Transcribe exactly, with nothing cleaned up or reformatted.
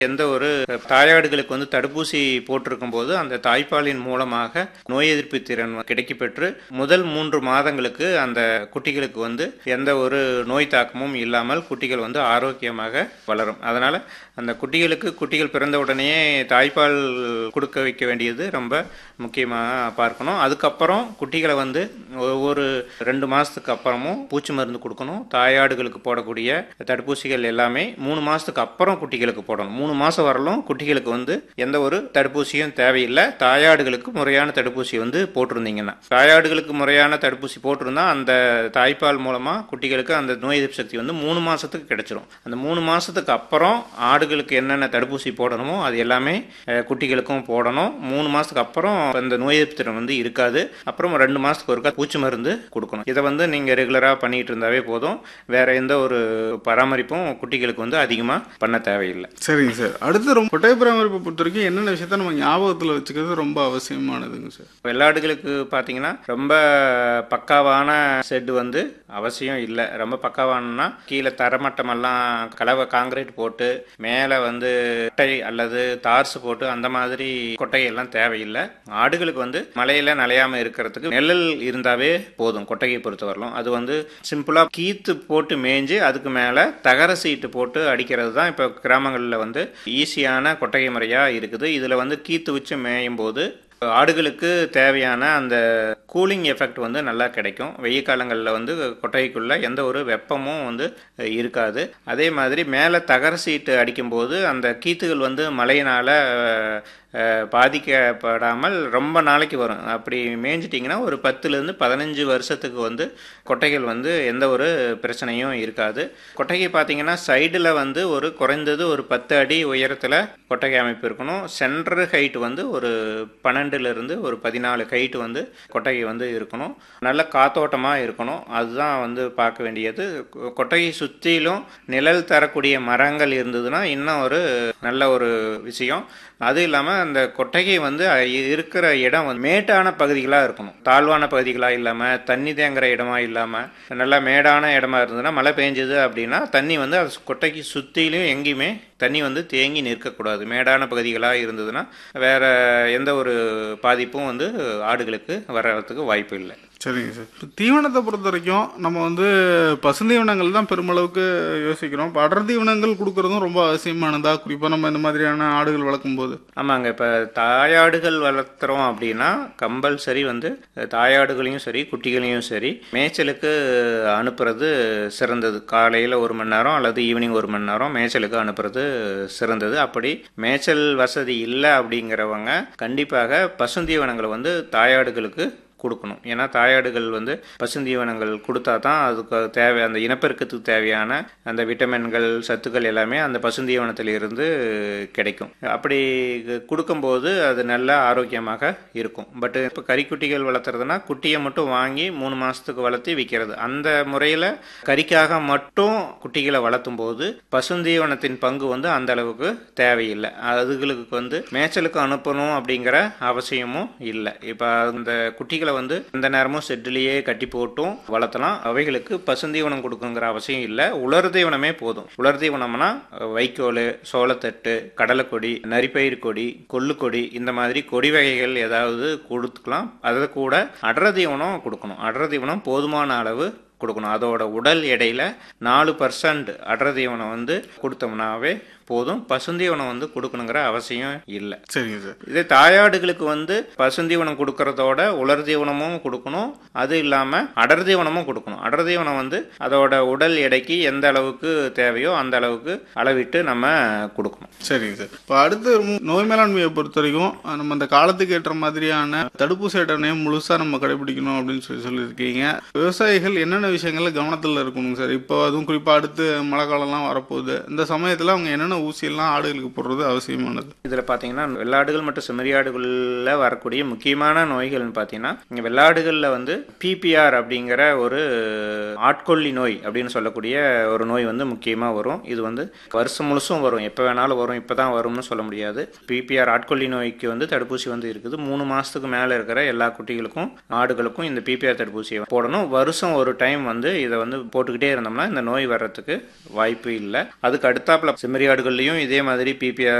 எந்த ஒரு தாயாடுகளுக்கு வந்து தடுப்பூசி போட்டிருக்கும் போது அந்த தாய்ப்பாலின் மூலமாக நோய் எதிர்ப்பு திறன் கிடைக்கப்பெற்று முதல் மூன்று மாதங்களுக்கு அந்த குட்டிகளுக்கு வந்து எந்த ஒரு நோய் தாக்கமும் இல்லாமல் குட்டிகள் வந்து ஆரோக்கியமாக வளரும். அதனால அந்த குட்டிகளுக்கு குட்டிகள் பிறந்த உடனே தாய்ப்பால் கொடுக்க வைக்க வேண்டியது ரொம்ப முக்கியமாக பார்க்கணும். அதுக்கப்புறம் குட்டிகளை வந்து ஒவ்வொரு ரெண்டு மாதத்துக்கு அப்புறமும் பூச்சி மருந்து கொடுக்கணும். தாயாடுகளுக்கு போடக்கூடிய தடுப்பூசிகள் எல்லாமே மூணு மாதத்துக்கு அப்புறம் குட்டிகளுக்கு போடணும். மூணு மாதம் வரலும் குட்டிகளுக்கு வந்து எந்த ஒரு தடுப்பூசியும் தேவையில்லை. தாயாடுகளுக்கு முறையான தடுப்பூசி வந்து போட்டிருந்தீங்கன்னா, தாயாடுகளுக்கு முறையான தடுப்பூசி போட்டிருந்தா அந்த தாய்ப்பால் மூலமாக குட்டிகளுக்கு அந்த நோய் எதிர்ப்பு சக்தி வந்து மூணு மாதத்துக்கு கிடைச்சிரும். அந்த மூணு மாதத்துக்கு அப்புறம் ஆடுகளுக்கு என்னென்ன தடுப்பூசி போடணுமோ அது எல்லாமே குட்டிகளுக்கும் போடணும். மூணு மாதத்துக்கு அப்புறம் அந்த நோய் எதிர்ப்பு திறன் வந்து இருக்காது. அப்புறம் ரெண்டு மாதத்துக்கு ஒருக்கா பூச்சி மருந்து கொடுக்கணும். இதை வந்து நீங்கள் ரெகுலராக பண்ணிட்டு இருந்தாவே போதும். வேற எந்த ஒரு பராமரிப்பும் குட்டிகளுக்கு வந்து அதிகமாக பண்ண தேவையில்லை. சரிங்க சார். அடுத்து ரொம்ப கொட்டை பராமரிப்பை பொறுத்த வரைக்கும் என்னென்ன விஷயத்த நம்ம ஞாபகத்தில் வச்சுக்கிறது ரொம்ப அவசியமானதுங்க சார்? வெள்ளாடுகளுக்கு பார்த்தீங்கன்னா ரொம்ப பக்காவான ஷெட் வந்து அவசியம் இல்லை. ரொம்ப பக்காவானா கீழே தரமட்டமெல்லாம் கலவை காங்கிரீட் போட்டு மேலே வந்து கொட்டை அல்லது தார்ஸ் போட்டு அந்த மாதிரி கொட்டையெல்லாம் தேவையில்லை. ஆடுகளுக்கு வந்து மழையில நனையாம இருக்கிறதுக்கு நிழல் இருந்தாவே போதும். கொட்டையை பொறுத்த வரலாம் அது வந்து சிம்பிளா கீத்து போட்டு மேய்ஞ்சு அதுக்கு மேல தகர சீட்டு போட்டு அடிக்கிறது தான் இப்போ கிராமங்களில் வந்து ஈஸியான கொட்டகை முறையா இருக்குது. இதுல வந்து கீத்து வச்சு மேயும் போது ஆடுகளுக்கு தேவையான அந்த கூலிங் எஃபெக்ட் வந்து நல்லா கிடைக்கும். வெய்ய காலங்களில் வந்து கொட்டகைக்குள்ள எந்த ஒரு வெப்பமும் வந்து இருக்காது. அதே மாதிரி மேலே தகர சீட்டு அடிக்கும்போது அந்த கீத்துகள் வந்து மழையினால் பாதிக்கப்படாமல் ரொம்ப நாளைக்கு வரும். அப்படி மேய்ஞ்சிட்டிங்கன்னா ஒரு பத்துலேருந்து பதினஞ்சு வருஷத்துக்கு வந்து கொட்டைகள் வந்து எந்த ஒரு பிரச்சனையும் இருக்காது. கொட்டகை பார்த்தீங்கன்னா சைடில் வந்து ஒரு குறைந்தது ஒரு பத்து அடி உயரத்தில் கொட்டகை அமைப்பு இருக்கணும். சென்டர் ஹைட் வந்து ஒரு பன்னெண்டுலேருந்து ஒரு பதினாலு ஹைட் வந்து கொட்டகை வந்து இருக்கணும். நல்ல காத்தோட்டமாக இருக்கணும். அதுதான் வந்து பார்க்க வேண்டியது. கொட்டகை சுற்றிலும் நிழல் தரக்கூடிய மரங்கள் இருந்ததுன்னா இன்னும் ஒரு நல்ல ஒரு விஷயம். அது இல்லாமல் அந்த கொட்டகை வந்து இருக்கிற இடம் வந்து மேட்டான பகுதிகளாக இருக்கணும். தாழ்வான பகுதிகளாக இல்லாமல் தண்ணி தேங்குற இடமா இல்லாமல் நல்லா மேடான இடமா இருந்ததுன்னா மழை பெஞ்சது அப்படின்னா தண்ணி வந்து அது கொட்டைக்கு சுற்றிலும் எங்கேயுமே தண்ணி வந்து தேங்கி நிற்கக்கூடாது. மேடான பகுதிகளாக இருந்ததுன்னா வேற எந்த ஒரு பாதிப்பும் வந்து ஆடுகளுக்கு வர்றதுக்கு வாய்ப்பு இல்லை. சரிங்க சார். இப்போ தீவனத்தை பொறுத்த வரைக்கும் நம்ம வந்து பசுந்தீவனங்கள் தான் பெருமளவுக்கு யோசிக்கிறோம். இப்போ அடர் தீவனங்கள் கொடுக்கறதும் ரொம்ப அவசியமானதா, குறிப்பாக நம்ம இந்த மாதிரியான ஆடுகள் வளர்க்கும் போது? ஆமாங்க. இப்போ தாயாடுகள் வளர்த்துறோம் அப்படின்னா கம்பல்சரி வந்து தாயாடுகளையும் சரி குட்டிகளையும் சரி மேய்ச்சலுக்கு அனுப்புறது சிறந்தது. காலையில் ஒரு மணி நேரம் அல்லது ஈவினிங் ஒரு மணி நேரம் மேய்ச்சலுக்கு அனுப்புறது சிறந்தது. அப்படி மேய்ச்சல் வசதி இல்லை அப்படிங்கிறவங்க கண்டிப்பாக பசுந்தீவனங்களை வந்து தாயாடுகளுக்கு கொடுக்கணும். ஏன்னா தாயாடுகள் வந்து பசுந்தீவனங்கள் கொடுத்தா தான் அதுக்கு தேவை அந்த இனப்பெருக்கத்துக்கு தேவையான அந்த விட்டமின்கள் சத்துக்கள் எல்லாமே அந்த பசுந்தீவனத்தில் இருந்து கிடைக்கும். அப்படி கொடுக்கும்போது அது நல்ல ஆரோக்கியமாக இருக்கும். பட் இப்போ கறிக்குட்டிகள் வளர்த்துறதுனா குட்டியை மட்டும் வாங்கி மூணு மாதத்துக்கு வளர்த்தி விற்கிறது. அந்த முறையில் கறிக்காக மட்டும் குட்டிகளை வளர்த்தும் போது பசுந்தீவனத்தின் பங்கு வந்து அந்த அளவுக்கு தேவையில்லை. அதுகளுக்கு வந்து மேய்ச்சலுக்கு அனுப்பணும் அப்படிங்கிற அவசியமும் இல்லை. இப்போ அந்த குட்டிகளை வந்து இந்த நேரமும் செட்டிலேயே கட்டி போட்டும் வளர்த்தலாம். அவைகளுக்கு பசுந்தீவனம் கொடுக்குங்கிற அவசியம் இல்லை. உலர் தீவனமே போதும். உலர் தீவனம்னா வைக்கோல், சோளத்தட்டு, கடலைக்கொடி, நரிப்பயிர் கொடி, கொள்ளுக்கொடி இந்த மாதிரி கொடி வகைகள் ஏதாவது கொடுத்துக்கலாம். அதை கூட அடர் தீவனம் கொடுக்கணும். அடர் தீவனம் போதுமான அளவு கொடுக்கணும். அதோட உடல் எடையில நாலு பர்சன்ட் அடர் தீவனம் வந்து கொடுத்தோம்னாவே போதும். பசுந்தீவனம் வந்து கொடுக்கணுங்கிற அவசியம் இல்லை. சரிங்க சார். இதே தாயாடுகளுக்கு வந்து பசுந்தீவனம் கொடுக்கறதோட உலர் தீவனமும் கொடுக்கணும். அது இல்லாமல் அடர் தீவனமும் கொடுக்கணும். அடர் தீவனம் வந்து அதோட உடல் எடைக்கு எந்த அளவுக்கு தேவையோ அந்த அளவுக்கு அளவிட்டு நம்ம கொடுக்கணும். சரிங்க சார். இப்போ அடுத்து நோய் மேலாண்மையை பொறுத்த வரைக்கும் நம்ம அந்த காலத்துக்கு ஏற்ற மாதிரியான தடுப்பூசி அட்டவணையை முழுசாக நம்ம கடைபிடிக்கணும் அப்படின்னு சொல்லி சொல்லியிருக்கீங்க. விவசாயிகள் என்னென்ன விஷயங்கள்ல கவனத்தில் இருக்கணுங்க சார்? இப்போ அதுவும் குறிப்பாக அடுத்து மழை காலம்லாம் வரப்போகுது. இந்த சமயத்தில் அவங்க என்னென்ன ஊசியெல்லாம் ஆடுகளுக்கு போடுறது அவசியமானது? இதில் பார்த்தீங்கன்னா வெள்ளாடுகள் மற்றும் செம்மறியாடுகளில் வரக்கூடிய முக்கியமான நோய்கள்னு பார்த்தீங்கன்னா இங்கே வெள்ளாடுகளில் வந்து பிபிஆர் அப்படிங்கிற ஒரு ஆட்கொல்லி நோய் அப்படின்னு சொல்லக்கூடிய ஒரு நோய் வந்து முக்கியமாக வரும். இது வந்து வருஷம் முழுசும் வரும். எப்போ வேணாலும் வரும். இப்போ தான் வரும்னு சொல்ல முடியாது. பிபிஆர் ஆட்கொல்லி நோய்க்கு வந்து தடுப்பூசி வந்து இருக்குது. மூணு மாதத்துக்கு மேலே இருக்கிற எல்லா குட்டிகளுக்கும் ஆடுகளுக்கும் இந்த பிபிஆர் தடுப்பூசியை போடணும். வருஷம் ஒரு டைம் வந்து இதை வந்து போட்டுக்கிட்டே இருந்தோம்னா இந்த நோய் வர்றதுக்கு வாய்ப்பு இல்லை. அதுக்கு அடுத்தாப்புல செம்மறியாடு ஆடுகள்லையும் இதே மாதிரி பிபிஆர்